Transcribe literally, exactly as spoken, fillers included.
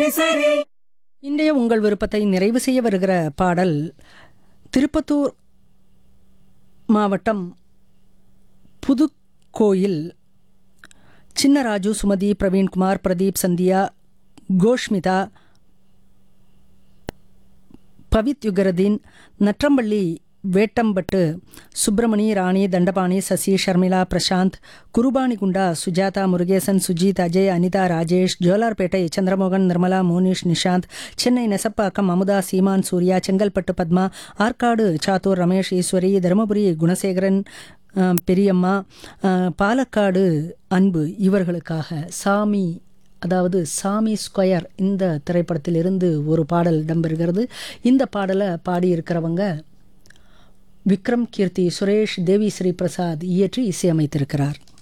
இன்றைய உங்கள் விருப்பத்தை நிறைவு செய்ய வருகிற பாடல் திருப்பத்தூர் மாவட்டம் புதுக்கோயில் சின்னராஜு, சுமதி, பிரவீன்குமார், பிரதீப், சந்தியா, கோஷ்மிதா, பவித் யுகரதீன், நற்றம்பள்ளி வேட்டம்பட்டு, சுப்பிரமணி, ராணி, தண்டபாணி, சசி, ஷர்மிளா, பிரசாந்த், குருபானிகுண்டா, சுஜாதா, முருகேசன், சுஜித், அஜய், அனிதா, ராஜேஷ், ஜோலார்பேட்டை சந்திரமோகன், நிர்மலா, மோனிஷ், நிஷாந்த், சென்னை நெசப்பாக்கம் அமுதா, சீமான், சூர்யா, செங்கல்பட்டு பத்மா, ஆற்காடு சாத்தூர் ரமேஷ், ஈஸ்வரி, தருமபுரி குணசேகரன், பெரியம்மா, பாலக்காடு அன்பு இவர்களுக்காக சாமி, அதாவது சாமி ஸ்கொயர் இந்த திரைப்படத்தில் இருந்து ஒரு பாடல் இடம்பெறுகிறது. இந்த பாடலை பாடியிருக்கிறவங்க விக்ரம் கீர்த்தி, சுரேஷ், தேவி ஸ்ரீ பிரசாத் இயற்றி இசையமைத்திருக்கிறார்.